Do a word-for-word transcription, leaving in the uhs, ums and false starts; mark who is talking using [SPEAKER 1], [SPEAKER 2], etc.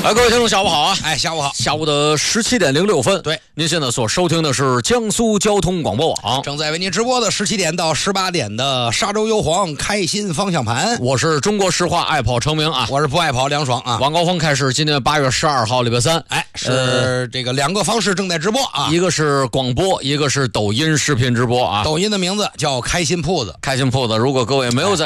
[SPEAKER 1] 哎，各位听众，下午好啊！
[SPEAKER 2] 哎，下午好，
[SPEAKER 1] 下午的十七点零六分。
[SPEAKER 2] 对，
[SPEAKER 1] 您现在所收听的是江苏交通广播网，
[SPEAKER 2] 正在为您直播的十七点到十八点的沙洲优皇开心方向盘。
[SPEAKER 1] 我是中国石化爱跑成名啊，
[SPEAKER 2] 我是不爱跑梁爽啊。
[SPEAKER 1] 晚高峰开始，今天八月十二号礼拜三，
[SPEAKER 2] 哎，是这个两个方式正在直播啊，
[SPEAKER 1] 一个是广播，一个是抖音视频直播啊。
[SPEAKER 2] 抖音的名字叫开心铺子，
[SPEAKER 1] 开心铺子，如果各位没有在